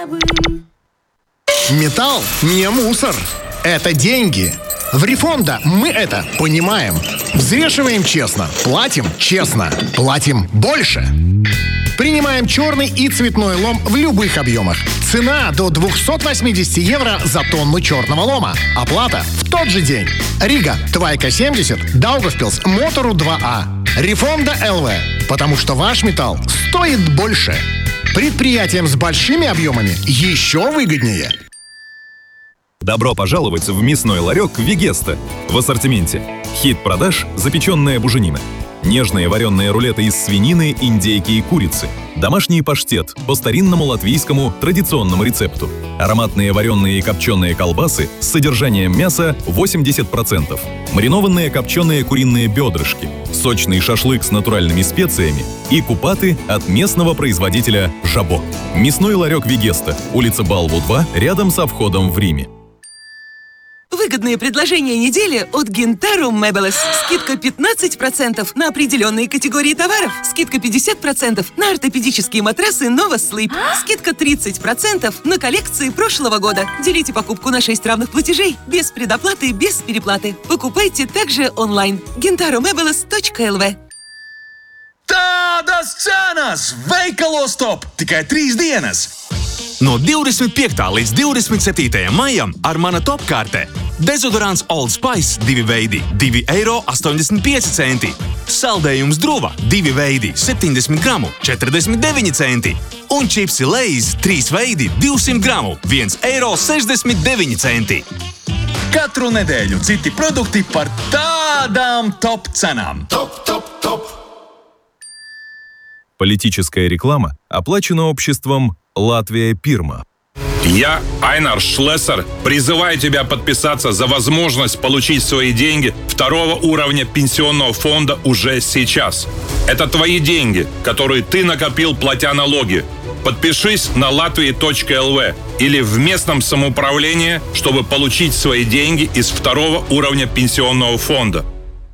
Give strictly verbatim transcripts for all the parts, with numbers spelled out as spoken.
Металл не мусор. Это деньги. В Рифонда мы это понимаем. Взвешиваем честно, платим честно, платим больше. Принимаем черный и цветной лом в любых объемах. Цена до двести восемьдесят евро за тонну черного лома. Оплата в тот же день. Рига, Твайка семьдесят, Даугавпилс, Мотору два А. Рифонда эл ви. Потому что ваш металл стоит больше. Предприятиям с большими объемами еще выгоднее. Добро пожаловать в мясной ларек «Вегеста». В ассортименте хит продаж – запеченная буженина, нежные вареные рулеты из свинины, индейки и курицы, домашний паштет по старинному латвийскому традиционному рецепту, ароматные вареные и копченые колбасы с содержанием мяса восемьдесят процентов, маринованные копченые куриные бедрышки, сочный шашлык с натуральными специями и купаты от местного производителя «Жабо». Мясной ларек «Вегеста», улица Балву два, рядом со входом в Риме. Выгодные предложения недели от Гинтару Мебелес. Скидка пятнадцать процентов на определенные категории товаров. Скидка пятьдесят процентов на ортопедические матрасы Nova Sleep. Скидка тридцать процентов на коллекции прошлого года. Делите покупку на шесть равных платежей. Без предоплаты, без переплаты. Покупайте также онлайн. гинтару мебелес точка эл ви. Tādas cenas! Veikalos top! Tikai trīs dienas! No divdesmit piektā līdz divdesmit septītajam maijam ar mana top kārtē dezodorants Old Spice divi veidi divi eiro astoņdesmit pieci centi, saldējums Druva divi veidi septiņdesmit gramu četrdesmit deviņi centi un čipsi Lay's trīs veidi divsimt gramu viens eiro sešdesmit deviņi centi. Katru nedēļu citi produkti par tādām top cenām. Топ, топ, топ. Политическая реклама оплачена обществом «Латвия Пирма». Я, Айнар Шлессер, призываю тебя подписаться за возможность получить свои деньги второго уровня пенсионного фонда уже сейчас. Это твои деньги, которые ты накопил, платя налоги. Подпишись на латвия точка эл ви или в местном самоуправлении, чтобы получить свои деньги из второго уровня пенсионного фонда.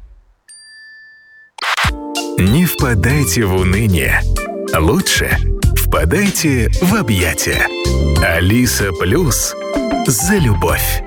Не впадайте в уныние. Лучше впадайте в объятия. Алиса Плюс за любовь.